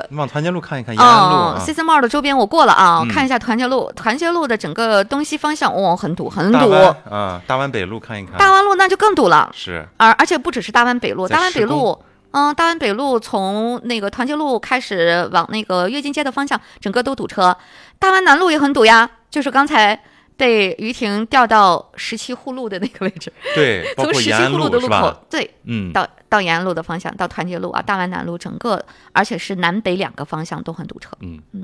往团结路看一看，延安路 CC Mall 的周边我过了啊，看一下团结路，团结路的整个东西方向，很堵，很堵。 大湾北路看一看， 大湾路那就更堵了。 是， 而且不只是大湾北路，大湾北路从那个团结路开始往那个跃进街的方向，整个都堵车。大湾南路也很堵呀，就是刚才被于婷调到17户路的那个位置， 对， 从17户路的路口，对，到延安路的方向，到团结路啊，大湾南路整个，而且是南北2个方向都很堵车。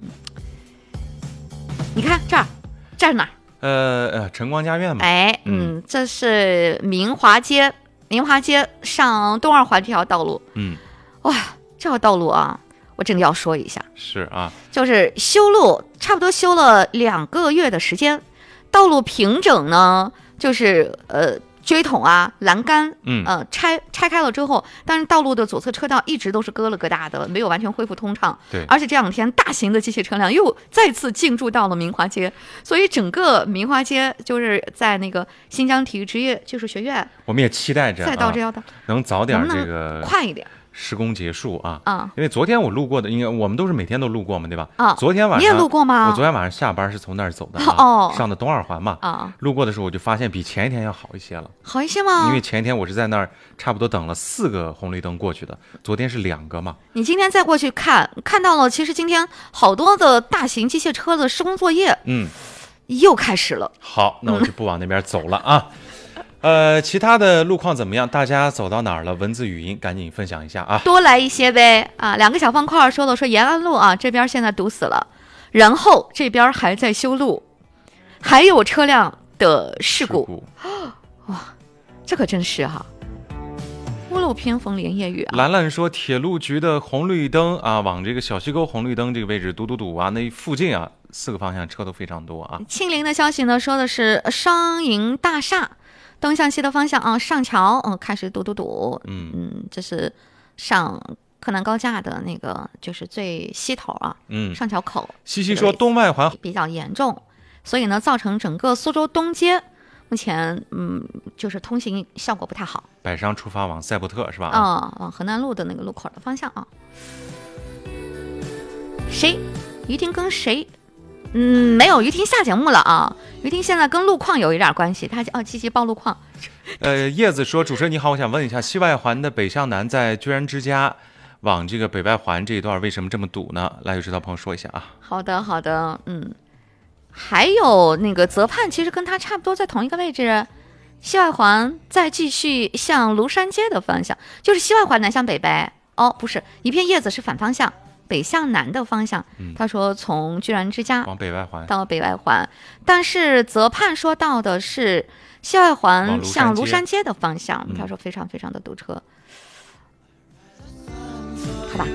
你看这是哪儿？ 晨光家苑嘛。 这是明华街上东二环这条道路。哇，这条道路啊，我真的要说一下。 是啊， 就是修路，差不多修了2个月的时间。道路平整呢，就是锥筒啊、栏杆，拆开了之后，但是道路的左侧车道一直都是疙了疙瘩的，没有完全恢复通畅。 对， 而且这2天大型的机械车辆又再次进驻到了明华街，所以整个明华街就是在那个新疆体育职业技术学院， 我们也期待着再到这条道能早点这个快一点。 施工结束啊，因为昨天我路过的，应该我们都是每天都路过嘛，对吧？昨天晚上你也路过吗？ 我昨天晚上下班是从那儿走的上的东二环嘛。路过的时候我就发现比前一天要好一些了。 好一些吗？ 因为前一天我是在那儿差不多等了4个红绿灯过去的，昨天是2个嘛。 你今天再过去看到了，其实今天好多的大型机械车的施工作业，又开始了。 好，那我就不往那边走了啊。其他的路况怎么样？大家走到哪儿了？文字语音赶紧分享一下啊！ 多来一些呗啊！2个小方块说延安路啊，这边现在堵死了，然后这边还在修路，还有车辆的事故。哇，这可真是哈！屋漏偏逢连夜雨啊！ 兰兰说，铁路局的红绿灯啊，往这个小溪沟红绿灯这个位置堵啊，那附近啊4个方向车都非常多啊。 庆林的消息呢，说的是商银大厦东向西的方向啊，上桥开始堵。这是上柯南高架的那个，就是最西头啊，上桥口。 西西说东外环比较严重，所以呢，造成整个苏州东街目前就是通行效果不太好。 北上出发往赛博特是吧？ 往河南路的那个路口的方向啊。于婷跟谁？没有，于婷下节目了啊。于婷现在跟路况有一点关系，她积极报路况。 叶子说，主持人你好，我想问一下，西外环的北向南在居然之家往这个北外环这一段为什么这么堵呢？来，有知道朋友说一下啊。 好的，还有那个泽畔，其实跟它差不多在同一个位置。西外环再继续向庐山街的方向，就是西外环南向北呗。不是，一片叶子是反方向。北向南的方向，他说从居然之家往北外环到北外环，但是泽畔说到的是西外环向庐山街的方向，他说非常非常的堵车。好吧，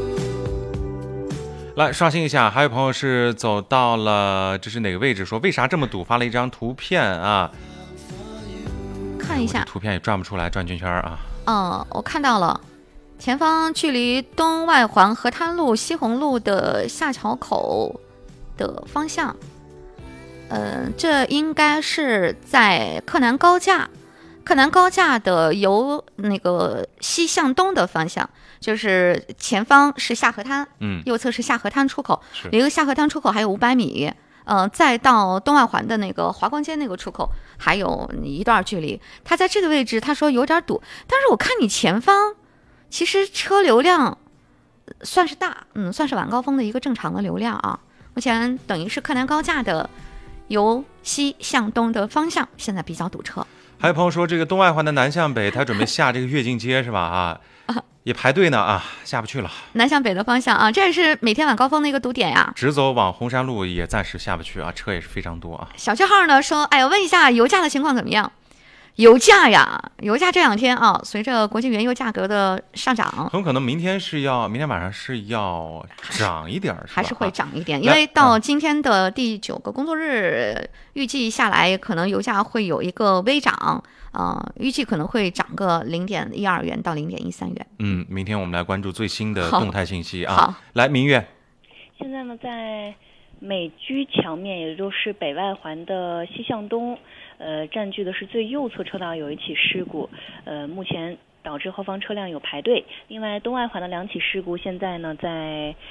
来刷新一下，还有朋友是走到了，这是哪个位置？说为啥这么堵？发了一张图片啊， 看一下， 图片也转不出来，转圈圈啊。 我看到了。前方距离东外环河滩路、西红路的下桥口的方向，这应该是在柯南高架的由那个西向东的方向，就是前方是下河滩，右侧是下河滩出口，离个下河滩出口还有500米，再到东外环的那个华光街那个出口还有一段距离。他在这个位置，他说有点堵，但是我看你前方。其实车流量算是大，算是晚高峰的一个正常的流量啊。目前等于是柯南高架的由西向东的方向现在比较堵车。 还有朋友说，这个东外环的南向北，他准备下这个跃进街是吧？也排队呢啊，下不去了。 南向北的方向啊，这也是每天晚高峰的一个堵点呀。 直走往红山路也暂时下不去啊，车也是非常多啊。 小句号呢说，我问一下油价的情况怎么样？油价这2天啊，随着国际原油价格的上涨， 很可能明天晚上是要涨一点， 还是会涨一点，因为到今天的第9个工作日，预计下来可能油价会有一个微涨，预计可能会涨个0.12元到0.13元。 明天我们来关注最新的动态信息啊。 好， 来，明月。 现在呢，在美居墙面，也就是北外环的西向东。占据的是最右侧车道有一起事故，目前导致后方车辆有排队。另外，东外环的2起事故现在呢在